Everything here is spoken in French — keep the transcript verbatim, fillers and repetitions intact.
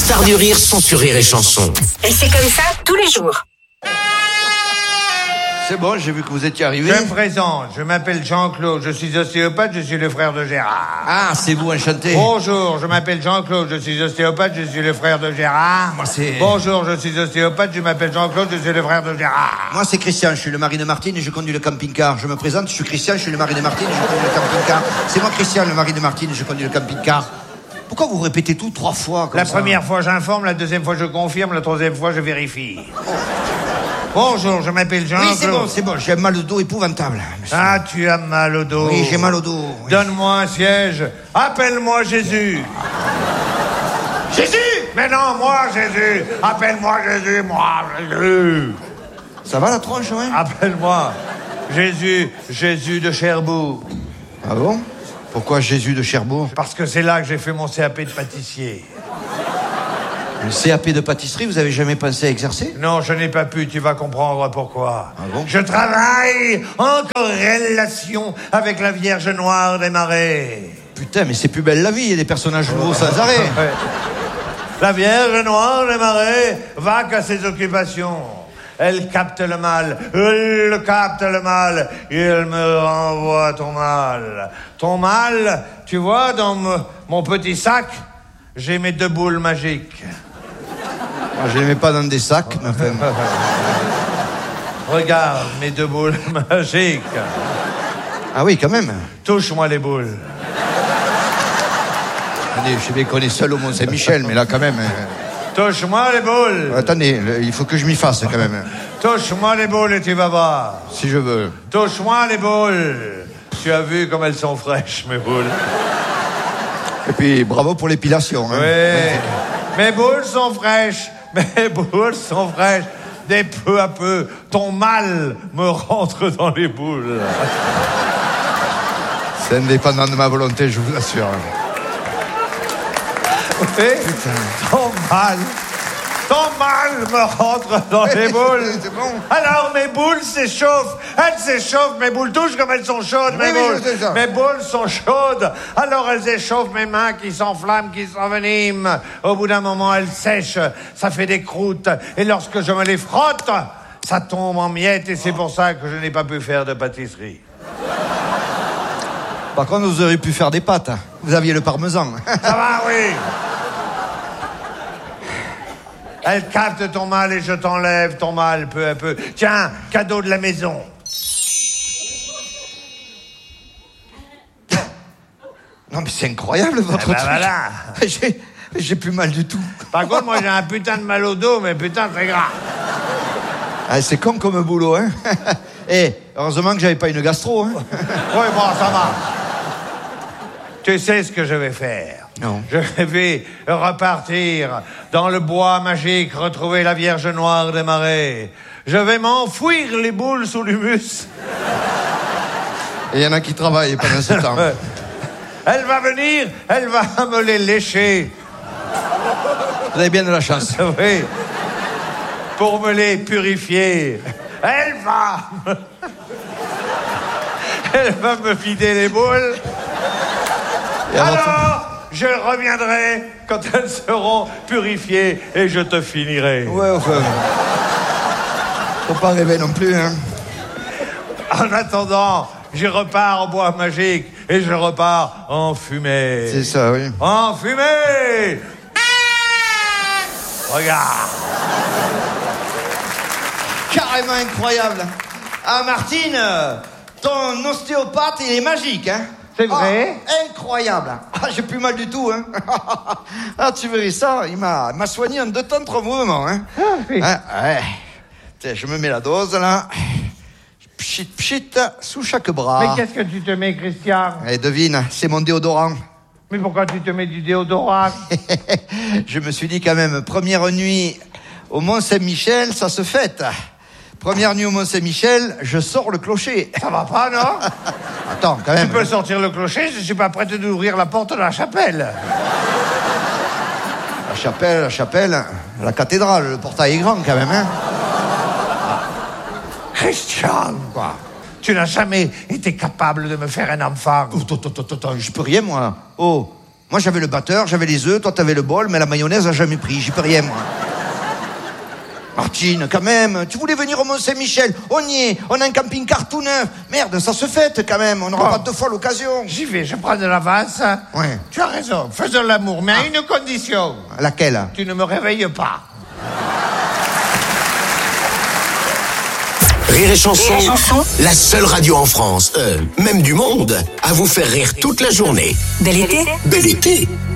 stars du rire sont sur Rire et Chanson. Et c'est comme ça tous les jours. C'est bon, j'ai vu que vous étiez arrivé. Je me présente, je m'appelle Jean-Claude, je suis ostéopathe, je suis le frère de Gérard. Ah, c'est vous, enchanté. Bonjour, je m'appelle Jean-Claude, je suis ostéopathe, je suis le frère de Gérard. Moi, c'est... Bonjour, je suis ostéopathe, je m'appelle Jean-Claude, je suis le frère de Gérard. Moi, c'est Christian, je suis le mari de Martine et je conduis le camping-car. Je me présente, je suis Christian, je suis le mari de Martine et je conduis le camping-car. C'est moi, Christian, le mari de Martine et je conduis le camping-car. Pourquoi vous répétez tout trois fois comme La ça? première fois, j'informe, la deuxième fois, je confirme, la troisième fois, je vérifie. Bonjour, je m'appelle Jean-Claude. Oui, c'est bon, c'est bon, j'ai mal au dos épouvantable. Monsieur. Ah, tu as mal au dos. Oui, j'ai mal au dos. Oui. Donne-moi un siège. Appelle-moi Jésus. Jésus! Mais non, moi, Jésus. Appelle-moi Jésus, moi, Jésus. Ça va la tronche, ouais? Appelle-moi Jésus, Jésus de Cherbourg. Ah bon? Pourquoi Jésus de Cherbourg? Parce que c'est là que j'ai fait mon C A P de pâtissier. Le C A P de pâtisserie, vous avez jamais pensé à exercer? Non, je n'ai pas pu, tu vas comprendre pourquoi. Ah bon? Je travaille en corrélation avec la Vierge Noire des Marais. Putain, mais c'est plus belle la vie, il y a des personnages nouveaux sans arrêt. Ouais. La Vierge Noire des Marais va qu'à ses occupations. Elle capte le mal, elle capte le mal, il me renvoie ton mal. Ton mal, tu vois, dans me- mon petit sac, j'ai mes deux boules magiques. Moi, je les mets pas dans des sacs, mais enfin... Regarde mes deux boules magiques. Ah oui, quand même. Touche-moi les boules. Attendez, je sais bien qu'on est seul au Mont-Saint-Michel, mais là, quand même... euh, Touche-moi les boules. Attendez, le- il faut que je m'y fasse, quand même. Touche-moi les boules et tu vas voir. Si je veux. Touche-moi les boules. Tu as vu comme elles sont fraîches, mes boules. Et puis, bravo pour l'épilation. Hein. Oui. Mes boules sont fraîches. Mes boules sont fraîches. Dès peu à peu, ton mal me rentre dans les boules. C'est indépendant de ma volonté, je vous assure. Oui. Ton mal. Ton mal me rentre dans les boules. C'est bon. Alors mes boules s'échauffent. Elles s'échauffent, mes boules touchent comme elles sont chaudes, mes Oui, oui, boules. je sais ça. Mes boules sont chaudes. Alors elles échauffent mes mains qui s'enflamment, qui s'enveniment. Au bout d'un moment, elles sèchent. Ça fait des croûtes. Et lorsque je me les frotte, ça tombe en miettes. Et c'est pour ça que je n'ai pas pu faire de pâtisserie. Par contre, vous auriez pu faire des pâtes. Hein. Vous aviez le parmesan. Ça va, oui. Elle capte ton mal et je t'enlève ton mal peu à peu. Tiens, cadeau de la maison. Non, mais c'est incroyable, votre Eh ben truc. voilà. J'ai, j'ai plus mal du tout. Par contre, moi, j'ai un putain de mal au dos, mais putain, c'est grave. Ah, c'est con comme boulot, hein. Eh, heureusement que j'avais pas une gastro, hein. Oui, bon, ça va. Tu sais ce que je vais faire? Non. Je vais repartir dans le bois magique, retrouver la Vierge Noire des Marais. Je vais m'enfouir les boules sous l'humus. Et il y en a qui travaillent pendant ce temps. Elle va venir, elle va me les lécher. Vous avez bien de la chance. Oui. Pour me les purifier. Elle va me... Elle va me vider les boules. Et avant tout- Alors, je reviendrai quand elles seront purifiées et je te finirai. Ouais, enfin... Faut pas rêver non plus, hein. En attendant, je repars au bois magique et je repars en fumée. C'est ça, oui. En fumée. Regarde. Carrément incroyable. Ah, Martine, euh, ton ostéopathe, il est magique, hein. C'est vrai? Ah, incroyable. Ah, j'ai plus mal du tout, hein. Ah, tu verrais ça, il m'a, m'a soigné en deux temps, trois mouvements, hein. Ah, oui. Hein, ouais. Tiens, je me mets la dose, là. Pchit, pchit, sous chaque bras. Mais qu'est-ce que tu te mets, Christian? Et devine, c'est mon déodorant. Mais pourquoi tu te mets du déodorant? Je me suis dit quand même, première nuit au Mont-Saint-Michel, ça se fête. Première nuit au Mont-Saint-Michel, je sors le clocher. Ça va pas, non? Attends, quand Tu même. peux sortir le clocher, je suis pas prête d'ouvrir la porte de la chapelle. La chapelle, la chapelle, la cathédrale, le portail est grand quand même, hein. Christian, Quoi? tu n'as jamais été capable de me faire un enfant. Oh, attends, attends, attends, je peux rien, moi. Oh, Moi, j'avais le batteur, j'avais les œufs, toi, t'avais le bol, mais la mayonnaise a jamais pris. J'y peux rien, moi. Martine, quand même, tu voulais venir au Mont-Saint-Michel. On y est, on a un camping-car tout neuf. Merde, ça se fête quand même, on n'aura Bon. pas deux fois l'occasion. J'y vais, je prends de l'avance. Ouais. Tu as raison, faisons l'amour, mais à une condition. Laquelle? Tu ne me réveilles pas. Rire et Chanson, Rire et Chanson. la seule radio en France, euh, même du monde, à vous faire rire toute la journée. Bel été. Bel été!